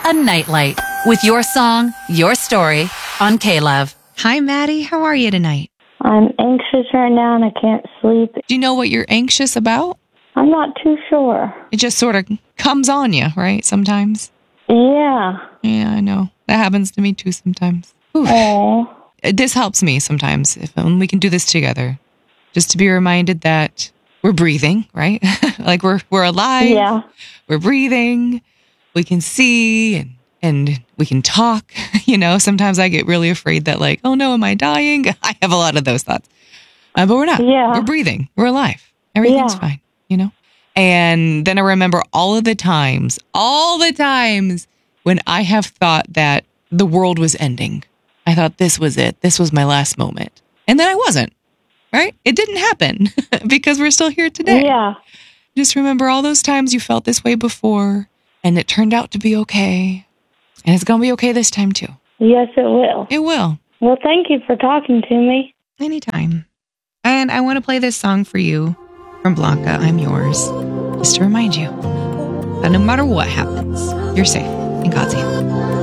a nightlight with your song, your story on K-Love. Hi, Maddie. How are you tonight? I'm anxious right now and I can't sleep. Do you know what you're anxious about? I'm not too sure. It just sort of comes on you, right? Sometimes. Yeah. Yeah, I know. That happens to me too sometimes. Oh. This helps me sometimes if we can do this together. Just to be reminded that we're breathing, right? Like we're alive. Yeah. We're breathing. We can see and we can talk. Sometimes I get really afraid that like, oh no, am I dying? I have a lot of those thoughts. But we're not. Yeah. We're breathing. We're alive. Everything's fine, And then I remember all the times when I have thought that the world was ending. I thought this was it. This was my last moment. And then I wasn't, right? It didn't happen because we're still here today. Yeah. Just remember all those times you felt this way before and it turned out to be okay. And it's going to be okay this time too. Yes, it will. It will. Well, thank you for talking to me. Anytime. And I want to play this song for you from Blanca, I'm Yours, just to remind you that no matter what happens, you're safe in God's hands.